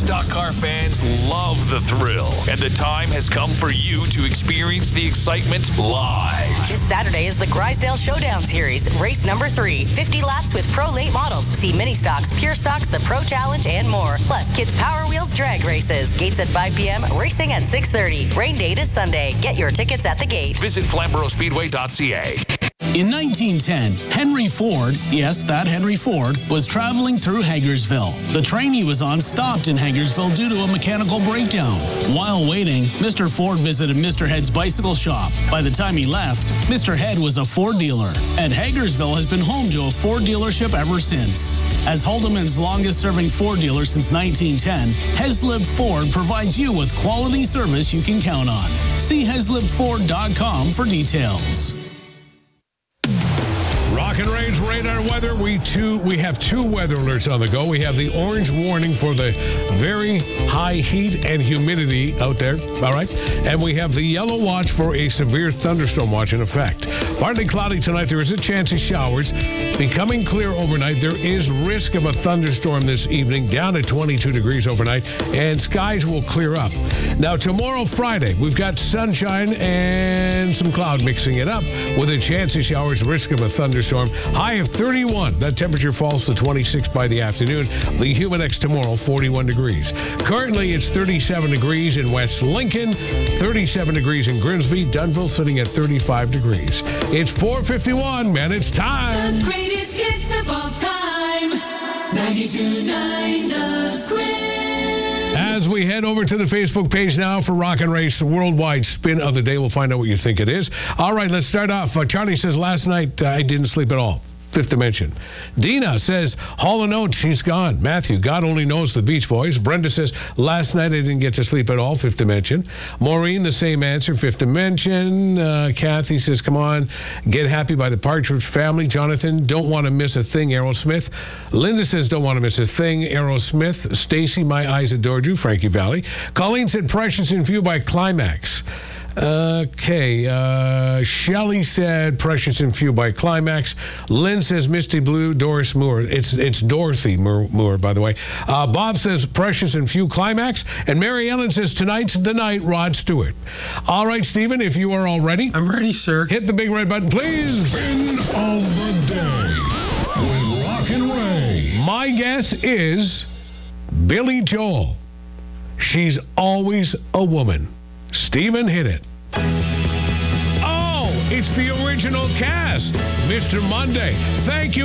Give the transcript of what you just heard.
Stock car fans love the thrill, and the time has come for you to experience the excitement live. This Saturday is the Grisdale Showdown Series, race number 3. 50 laps with Pro Late models. See Mini Stocks, Pure Stocks, the Pro Challenge, and more. Plus, Kids Power Wheels drag races. Gates at 5 p.m., racing at 6:30. Rain date is Sunday. Get your tickets at the gate. Visit FlamboroSpeedway.ca. In 1910, Henry Ford, yes, that Henry Ford, was traveling through Hagersville. The train he was on stopped in Hagersville due to a mechanical breakdown. While waiting, Mr. Ford visited Mr. Head's bicycle shop. By the time he left, Mr. Head was a Ford dealer, and Hagersville has been home to a Ford dealership ever since. As Haldeman's longest-serving Ford dealer since 1910, Heslip Ford provides you with quality service you can count on. See HeslipFord.com for details. Rock and Rage radar weather. We have two weather alerts on the go. We have the orange warning for the very high heat and humidity out there. All right. And we have the yellow watch for a severe thunderstorm watch in effect. Partly cloudy tonight. There is a chance of showers. Becoming clear overnight. There is risk of a thunderstorm this evening, down to 22 degrees overnight, and skies will clear up. Now, tomorrow, Friday, we've got sunshine and some cloud mixing it up with a chance of showers, risk of a thunderstorm. High of 31. That temperature falls to 26 by the afternoon. The Humidex tomorrow, 41 degrees. Currently, it's 37 degrees in West Lincoln, 37 degrees in Grimsby, Dunville sitting at 35 degrees. It's 4:51, man. It's time. The greatest hits of all time. 92.9 The Grid. As we head over to the Facebook page now for Rock and Race Worldwide Spin of the Day, we'll find out what you think it is. All right, let's start off. Charlie says, last night I didn't sleep at all. Fifth Dimension. Dina says, Hall & Oates, she's gone. Matthew, God only knows the Beach Boys. Brenda says, last night I didn't get to sleep at all. Fifth Dimension. Maureen, the same answer. Fifth Dimension. Kathy says, come on, Get Happy by the Partridge Family. Jonathan, Don't Want to Miss a Thing, Aerosmith. Linda says, Don't Want to Miss a Thing, Aerosmith. Stacy, My Eyes Adored You, Frankie Valli. Colleen said, Precious in View by Climax. Okay, Shelley said Precious in View by Climax. Lynn says Misty Blue, Doris Moore. It's Dorothy Moore, by the way. Bob says Precious in View, Climax. And Mary Ellen says Tonight's the Night, Rod Stewart. All right, Stephen, if you are all ready. I'm ready, sir. Hit the big red button, please. Spin of the Day with Rock and Ray. My guess is Billy Joel. She's Always a Woman. Stephen, hit it. Oh, it's the original cast. Mr. Monday. Thank you.